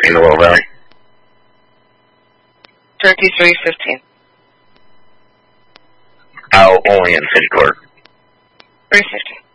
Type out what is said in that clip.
in the Willow Valley? 3315. Out only in City Court. 350.